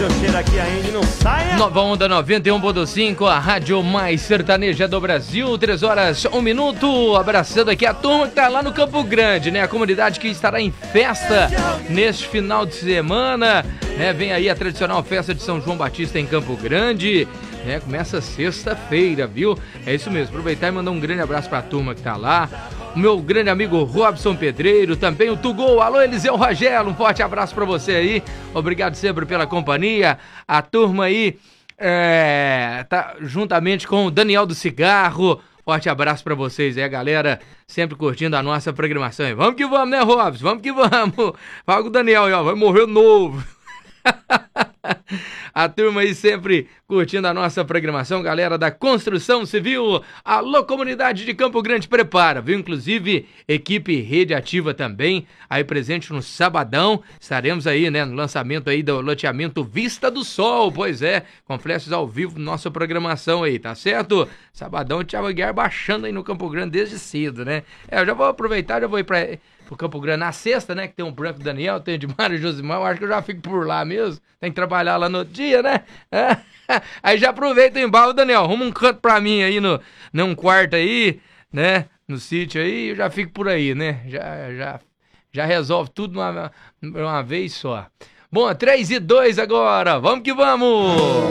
seu cheiro aqui ainda não saia. Nova Onda 91.5, a rádio mais sertaneja do Brasil, 3 horas, 1 minuto, abraçando aqui a turma que tá lá no Campo Grande, né? A comunidade que estará em festa neste final de semana, né? Vem aí a tradicional festa de São João Batista em Campo Grande, né? Começa sexta-feira, viu? É isso mesmo, aproveitar e mandar um grande abraço pra turma que tá lá. O meu grande amigo Robson Pedreiro, também o Tugol, alô Eliseu Ragelo, um forte abraço pra você aí, obrigado sempre pela companhia, a turma aí tá juntamente com o Daniel do Cigarro, forte abraço pra vocês aí, galera, sempre curtindo a nossa programação aí. Vamos que vamos, né, Robson? Vamos que vamos. Fala com o Daniel aí, ó, vai morrer novo. A turma aí sempre curtindo a nossa programação, galera da Construção Civil, alô comunidade de Campo Grande, prepara, viu? Inclusive, equipe Rede Ativa também, aí presente no sabadão, estaremos aí, né, no lançamento aí do loteamento Vista do Sol, pois é, com flashes ao vivo na nossa programação aí, tá certo? Sabadão, o Thiago Aguiar baixando aí no Campo Grande desde cedo, né? Eu já vou aproveitar, já vou ir pro Campo Grande na sexta, né? Que tem o Branco Daniel, tem o Edmário Josimar, eu acho que eu já fico por lá mesmo. Tem que trabalhar lá no dia, né? Aí já aproveita o embalo, Daniel. Arruma um canto pra mim aí num quarto aí, né? No sítio aí, eu já fico por aí, né? Já resolve tudo uma vez só. Bom, 3 e 2 agora. Vamos que vamos!